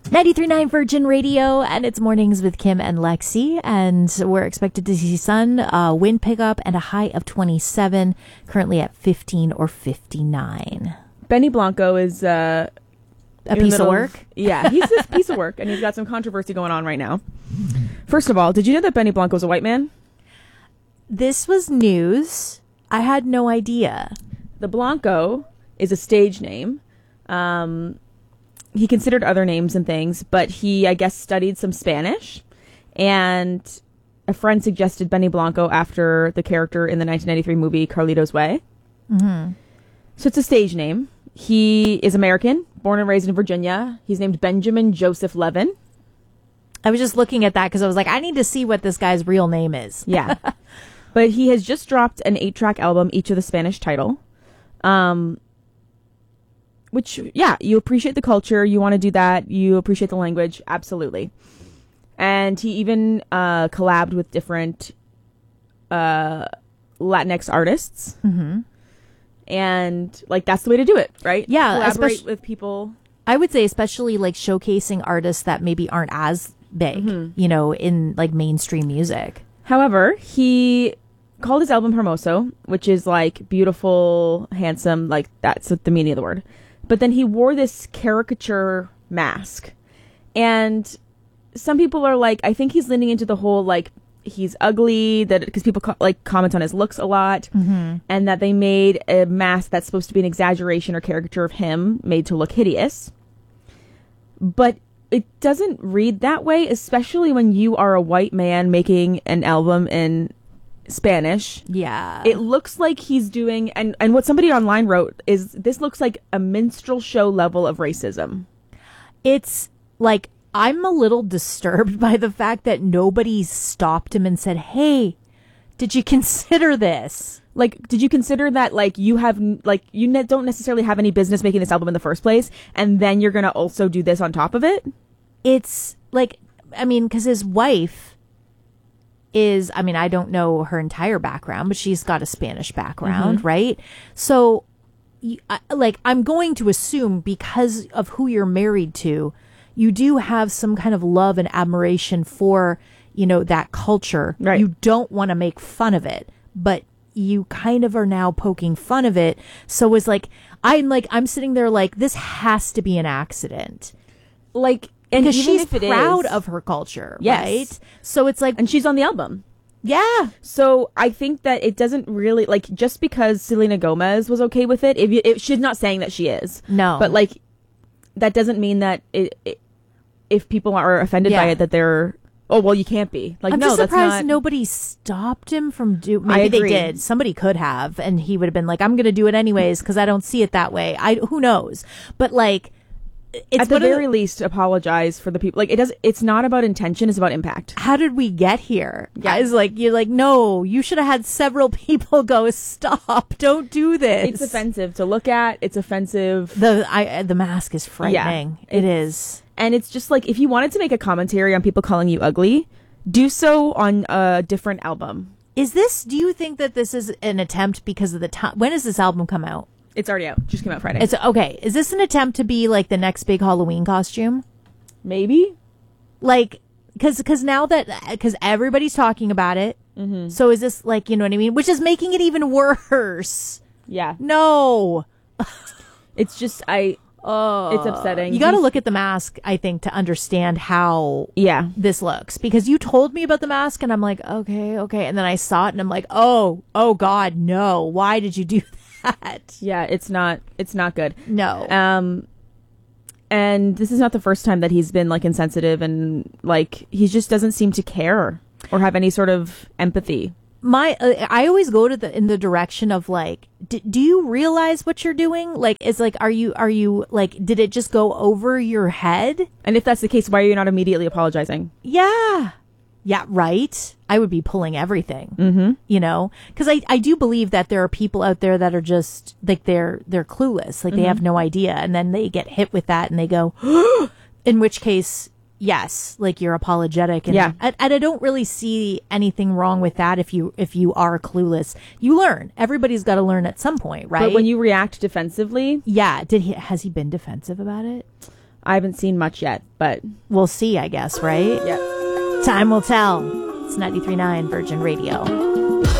93.9 Virgin Radio, and it's Mornings with Kim and Lexi, and we're expected to see sun, wind pickup, and a high of 27, currently at 15 or 59. Benny Blanco is a piece of work? Yeah, he's this piece of work, and he's got some controversy going on right now. First of all, did you know that Benny Blanco is a white man? This was news. I had no idea. The Blanco is a stage name. He considered other names and things, but he, I guess, studied some Spanish, and a friend suggested Benny Blanco after the character in the 1993 movie Carlito's Way. Mm-hmm. So it's a stage name. He is American, born and raised in Virginia. He's named Benjamin Joseph Levin. I was just looking at that because I was like, I need to see what this guy's real name is. Yeah. But he has just dropped an 8-track album, each with a Spanish title. Which, yeah, you appreciate the culture. You want to do that. You appreciate the language. Absolutely. And he even collabed with different Latinx artists. Mm-hmm. And, like, that's the way to do it, right? Yeah. Collaborate with people. I would say especially, like, showcasing artists that maybe aren't as big, you know, in, like, mainstream music. However, he called his album Hermoso, which is, like, beautiful, handsome, like, that's the meaning of the word. But then he wore this caricature mask. And some people are like, I think he's leaning into the whole, like, he's ugly, that because people comment on his looks a lot, and that they made a mask that's supposed to be an exaggeration or caricature of him made to look hideous. But it doesn't read that way, especially when you are a white man making an album in Spanish. Yeah. It looks like he's doing, and what somebody online wrote is, this looks like a minstrel show level of racism. It's like, I'm a little disturbed by the fact that nobody stopped him and said, hey, did you consider this? Like, did you consider that, like, you have, like, you don't necessarily have any business making this album in the first place, and then you're going to also do this on top of it? It's like, I mean, because his wife is, I mean, I don't know her entire background, but she's got a Spanish background, right? So, I'm going to assume because of who you're married to, you do have some kind of love and admiration for, you know, that culture. Right. You don't want to make fun of it, but you kind of are now poking fun of it. So it's like, I'm sitting there like, this has to be an accident. Like, and because she's proud of her culture, right? So it's like, and she's on the album. Yeah. So I think that it doesn't really, like, just because Selena Gomez was okay with it, she's not saying that she is. No. But, like, that doesn't mean that if people are offended by it, that they're, oh, well, you can't be. Like, I'm no, just that's surprised not. Nobody stopped him from doing. Maybe they did. Somebody could have, and he would have been like, "I'm going to do it anyways because I don't see it that way." Who knows? But like, it's at the very least, apologize for the people. Like, it's not about intention; it's about impact. How did we get here, Yeah. guys? Like, you're like, no, you should have had several people go, "Stop! Don't do this." It's offensive to look at. It's offensive. The mask is frightening. Yeah, it is. And it's just like, if you wanted to make a commentary on people calling you ugly, do so on a different album. Do you think that this is an attempt because of the time? When does this album come out? It's already out. Just came out Friday. It's okay. Is this an attempt to be like the next big Halloween costume? Maybe. Like, because everybody's talking about it. Mm-hmm. So is this like, you know what I mean? Which is making it even worse. Yeah. No. It's just, it's upsetting. You got to look at the mask, I think, to understand how this looks. Because you told me about the mask, and I'm like, okay. And then I saw it, and I'm like, oh God, no. Why did you do that? Yeah, it's not good. No. And this is not the first time that he's been, like, insensitive, and, like, he just doesn't seem to care or have any sort of empathy. I always go in the direction of like, do you realize what you're doing? Like, it's like, are you like, did it just go over your head? And if that's the case, why are you not immediately apologizing? Yeah, right. I would be pulling everything, you know, because I do believe that there are people out there that are just like, they're clueless, like they have no idea. And then they get hit with that and they go, in which case, yes, like you're apologetic, and and I don't really see anything wrong with that. If you are clueless, you learn. Everybody's got to learn at some point, right? But when you react defensively, has he been defensive about it? I haven't seen much yet, but we'll see, I guess, right? yeah. Time will tell. It's 93.9 Virgin Radio.